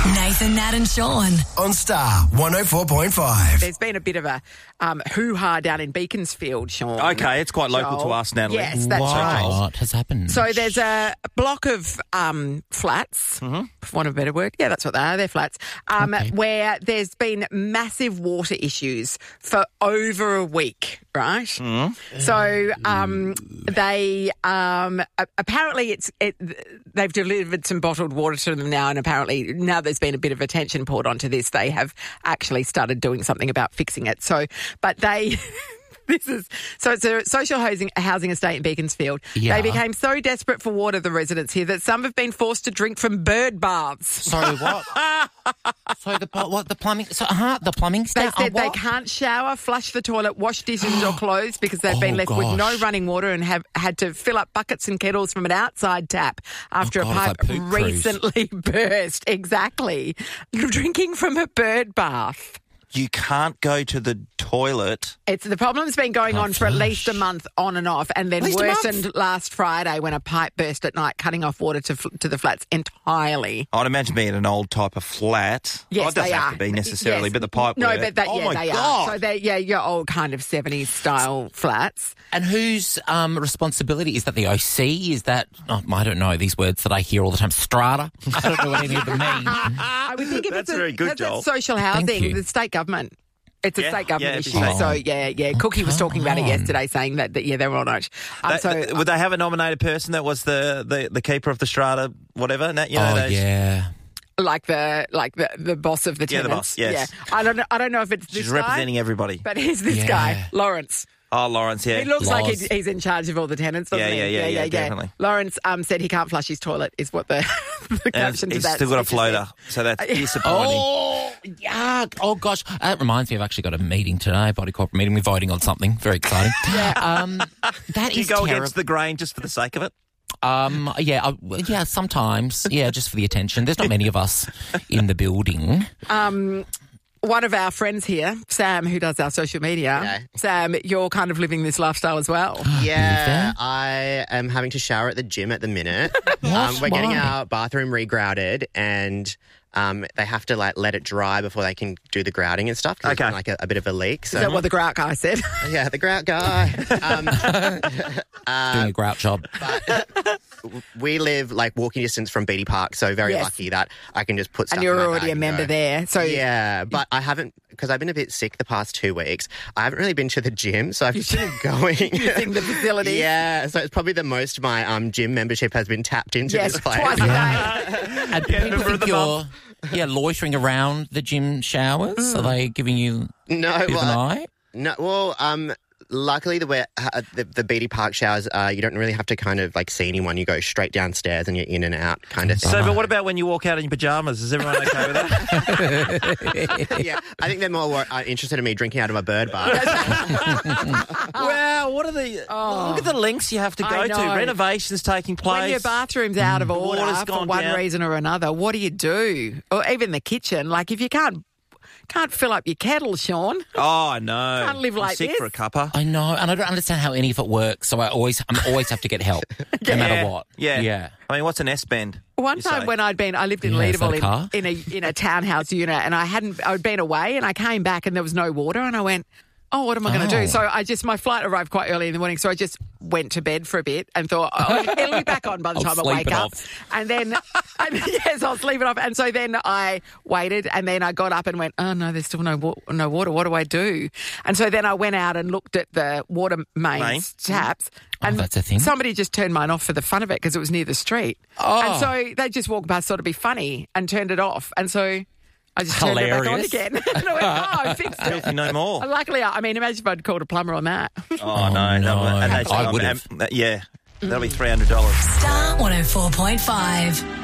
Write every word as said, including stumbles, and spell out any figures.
Nathan, Nat and Sean. On Star one oh four point five. There's been a bit of a um, hoo-ha down in Beaconsfield, Sean. Okay, it's quite local Joel. to us, Natalie. Yes, that's what right. What has happened? So there's a block of um, flats, Mm-hmm. for want of a better word. Yeah, that's what they are. They're flats. Um, Okay. Where there's been massive water issues for over a week, right? Mm-hmm. So um, they um, a- apparently it's it, they've delivered some bottled water to them now, and apparently now there's been a bit of attention poured onto this. They have actually started doing something about fixing it. So, but they. This is so. It's a social housing housing estate in Beaconsfield. Yeah. They became so desperate for water, the residents here, that some have been forced to drink from bird baths. Sorry, what? so the what the plumbing? So uh, the plumbing They staff. said they can't shower, flush the toilet, wash dishes or clothes because they've been Oh, left with no gosh. running water and have had to fill up buckets and kettles from an outside tap after Oh, God, a pipe it's like poop cruise. recently burst. Exactly. Drinking from a bird bath. You can't go to the toilet. It's the problem's been going on for at least a month on and off, and then Least a month? worsened last Friday when a pipe burst at night, cutting off water to fl- to the flats entirely. I'd imagine being an old type of flat. Yes, oh, it doesn't they have are. to be necessarily, Yes. but the pipe No, work. but that, oh yeah, my they God. are. So they, yeah, your old kind of seventies style flats. And whose um, responsibility is that? The O C? Is that? Oh, I don't know these words that I hear all the time. Strata. I don't know what any of them mean. I would think if That's it's a, very good, because it's Joel. social Thank housing, you. the state government. It's a Yeah, state government yeah, issue. it'd be So, state. yeah, yeah. Cookie was talking about it Come on. yesterday, saying that, that yeah, they were on it. Um, That- so, th- would they have a nominated person that was the, the, the keeper of the strata, whatever? And that, you know, Oh those- yeah. like the like the, the boss of the Yeah, the tenants. boss, yes. Yeah. I don't know. I don't know if it's She's this representing guy, everybody. but here's this Yeah. guy, Lawrence. Oh, Lawrence, yeah. He looks like Laws. he's, he's in charge of all the tenants, doesn't Yeah, he? yeah, yeah, yeah, definitely. Lawrence um, said he can't flush his toilet, is what the, the And caption to he's that still got a speech floater, said. so that's disappointing. Oh, yuck. Oh, gosh. That reminds me, I've actually got a meeting today, body corporate meeting. We're voting on something. Very exciting. yeah. Um, that Do you is go terrible. against the grain just for the sake of it? Um, yeah, I, well, yeah, sometimes. Yeah, just for the attention. There's not many of us in the building. Um, one of our friends here, Sam, who does our social media, Yeah. Sam, you're kind of living this lifestyle as well. Yeah, I am having to shower at the gym at the minute. um, we're getting Why? our bathroom regrouted, and um, they have to like let it dry before they can do the grouting and stuff. 'cause Okay. there's been, like a, a bit of a leak. So Is that what the grout guy said? yeah, the grout guy. um, Doing a grout job. we live like walking distance from Beatty Park, so very Yes. lucky that I can just put stuff And you're in my already bag a and member go. there. So Yeah, but I haven't, because I've been a bit sick the past two weeks. I haven't really been to the gym, so I've just been going. using the facility. Yeah, so it's probably the most my um, gym membership has been tapped into Yes, this place. twice a day. And people think you're yeah, loitering around the gym showers. Are they giving you No, a bit of an well, eye? no, well, um, luckily the way uh, the, the Beatty Park showers, uh, you don't really have to kind of like see anyone. You go straight downstairs and you're in and out, kind of thing. So, but what about when you walk out in your pajamas? Is everyone okay with that? yeah, I think they're more uh, interested in me drinking out of a bird bath. Wow, what are the... Look at the lengths you have to I go to. know. Renovations taking place. When your bathroom's out of order Water's for gone one down. reason or another, what do you do? Or even the kitchen. Like if you can't can't fill up your kettle, Sean. Oh, I know. Can't live I'm like sick this. for a cuppa. I know, and I don't understand how any of it works. So I always, I always have to get help, no matter what. Yeah. yeah. I mean, what's an S-bend? One you time say? when I'd been, I lived in Yeah, is that a Leederville car? in, in a in a townhouse unit, and I hadn't, I'd been away, and I came back, and there was no water, and I went, oh, what am I going to Oh. do? So I just, my flight arrived quite early in the morning, so I just went to bed for a bit and thought, oh, it'll be back on by the I'll time I sleep wake it up. off. And then, and, yes, I'll sleep it off. And so then I waited, and then I got up and went, oh no, there's still no wa- no water. What do I do? And so then I went out and looked at the water mains Main. taps. Oh, And that's a thing? somebody just turned mine off for the fun of it because it was near the street. Oh. And so they just walked past, sort of be funny, and turned it off. And so I just turned it back on Hilarious. again. And I went, oh, I fixed it. Filthy no more. And luckily, I I mean, imagine if I'd called a plumber on that. Oh, no. no. and they- I um, would've. um, Yeah. That'll be three hundred dollars. Star one oh four point five.